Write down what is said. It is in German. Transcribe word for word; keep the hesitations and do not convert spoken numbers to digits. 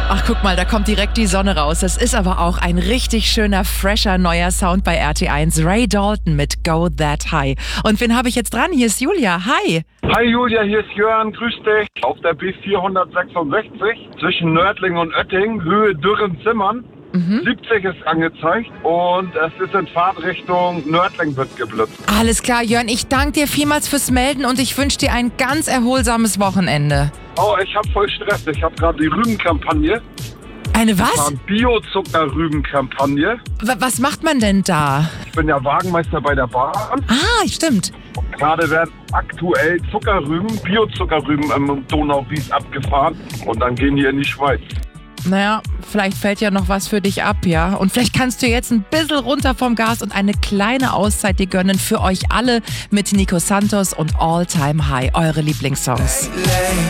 Ach, guck mal, da kommt direkt die Sonne raus. Das ist aber auch ein richtig schöner, fresher, neuer Sound bei R T eins. Ray Dalton mit Go That High. Und wen habe ich jetzt dran? Hier ist Julia. Hi. Hi Julia, hier ist Jörn. Grüß dich. Auf der B vierhundertsechsundsechzig zwischen Nördlingen und Oetting, Höhe Dürrenzimmern. Mhm. siebzig ist angezeigt und es ist in Fahrtrichtung Nördling wird geblitzt. Alles klar, Jörn. Ich danke dir vielmals fürs Melden und ich wünsche dir ein ganz erholsames Wochenende. Oh, ich habe voll Stress. Ich habe gerade die Rübenkampagne. Eine was? Bio-Zucker-Rübenkampagne. W- was macht man denn da? Ich bin ja Wagenmeister bei der Bahn. Ah, stimmt. Gerade werden aktuell Zuckerrüben, Bio-Zuckerrüben im Donauwies abgefahren und dann gehen die in die Schweiz. Naja, vielleicht fällt ja noch was für dich ab, ja? Und vielleicht kannst du jetzt ein bisschen runter vom Gas und eine kleine Auszeit dir gönnen für euch alle mit Nico Santos und All Time High, eure Lieblingssongs.